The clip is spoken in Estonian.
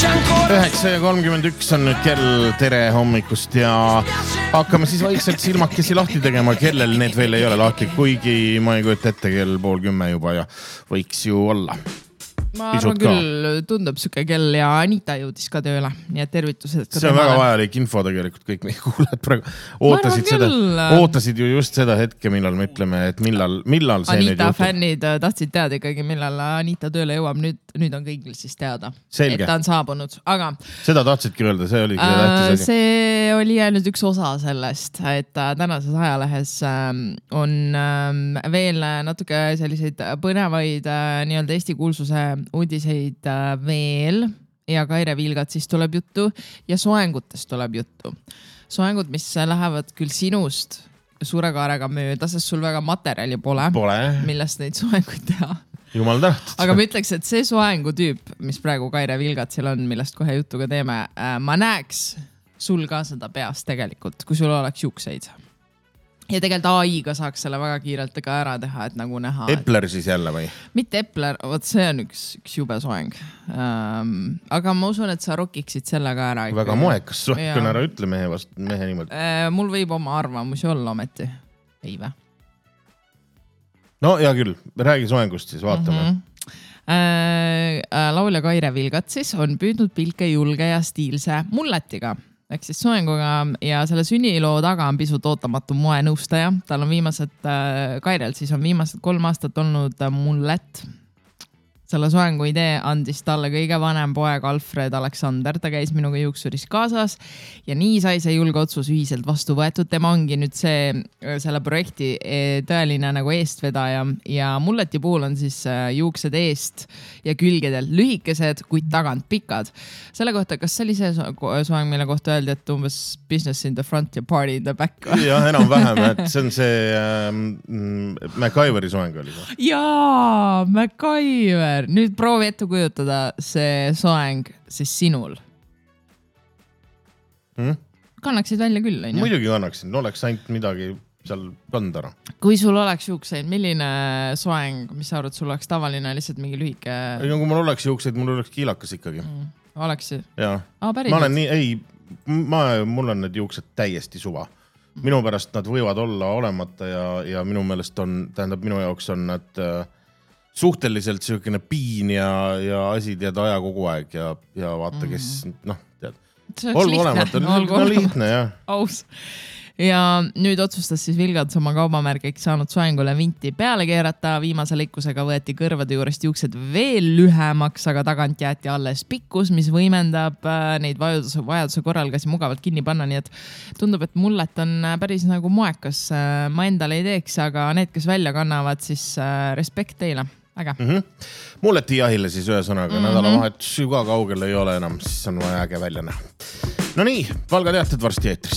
9:31 on nüüd kell, tere hommikust ja hakkame siis vaikselt silmakesi lahti tegema, kellel need veel ei ole lahti, kuigi ma ei kujuta ette kell 9:30 juba ja võiks ju olla. Ma arvan küll, tundub süke kell ja Anita jõudis ka tööle, nii et tervitused. See on väga vajalik info tegelikult, kõik meie kuuled praegu ootasid ju just seda hetke, millal me ütleme, et millal see Anita nüüd juhtub. fännid tahtsid teada ikkagi, millal Anita tööle jõuab, nüüd on kõigil siis teada, Selge. et ta on saabunud, aga seda tahtsidki öelda, see oligi tähtis asi. see oli jäänud üks osa sellest, et tänases ajalehes on veel natuke selliseid põnevaid nii-öelda Eesti kuulsuse uudiseid veel ja Kaire Vilgat siis tuleb juttu ja soengutest tuleb juttu. Soengud, mis lähevad küll sinust suure kaarega mööda, sest sul väga materjali pole. Millest neid soenguid teha. Jumal täht. Aga ma ütleks, et see soengu tüüp, mis praegu Kaire Vilgatsil on, millest kohe juttu ka teeme, ma näeks sul ka seda peast tegelikult, kui sul oleks juukseid. Ja tegelikult AI-ga saaks selle väga kiirelt ka ära teha, et nagu näha. Epler siis jälle või? Mitte Epler, see on üks jube soeng. Aga ma usun, et sa rokiksid selle ka ära. Väga moekas soeng, ära ütle mehe niimoodi. Mul võib oma arvamusi olla ometi. Ei vä? No hea küll, räägi soengust siis, vaatame. Laulja Kaire Vilgat siis on püüdnud pilke julge ja stiilse mulletiga. Ehk siis soenguga ja selle sünniloo taga on pisut ootamatu moenõustaja. Tal on Kairel siis on viimased 3 aastat olnud mullet. Selle soengu idee andis talle kõige vanem poeg Alfred Aleksander. Ta käis minuga juuksuris kaasas ja nii sai see julge otsus ühiselt vastu võetud. Tema ongi nüüd selle projekti tõeline nagu eestvedaja ja mulleti puhul on siis juuksed eest ja külgedelt lühikesed, kuid tagant pikad. Selle kohta, kas see oli see soeng, mille kohta öeldi, et umbes business in the front ja party in the back? Jah, enam vähem, et see on see MacGyveri soeng oli. Jaa, MacGyver. Nüüd proovi ette kujutada see soeng siis sinul. Kannaksid välja küll, on ju? Muidugi kannaksin, oleks ainult midagi seal kandara. Kui sul oleks juukseid, milline soeng, mis sa arvad, sul oleks tavaline lihtsalt mingi lühike? Kui mul oleks juukseid, mul oleks kiilakas ikkagi. Oleks? Jaa. Ma olen nii, mul on need juuksed täiesti suva. Minu pärast nad võivad olla olemata ja minu meelest on, tähendab minu jaoks on nad suhteliselt selline piin ja asi tead aja kogu aeg ja vaata, kes tead. Olgu olemata, lihtne, jah. Aus. Ja nüüd otsustas siis Vilgats oma kaubamärgiks saanud soengule vinti peale keerata. Viimase lõikusega võeti kõrvade juurest juuksed veel lühemaks, aga tagant jäeti alles pikkus, mis võimendab neid vajaduse korral kasi mugavalt kinni panna. Nii et tundub, et mullet on päris nagu moekas. Ma endale ei teeks, aga need, kes välja kannavad, siis respekt teile. Äge. Mulleti jahile siis ühe sõnaga. Nädalavahetus ju ka kaugel ei ole enam, siis on vaja äge välja näha. No nii, Valga teated varsti eetris.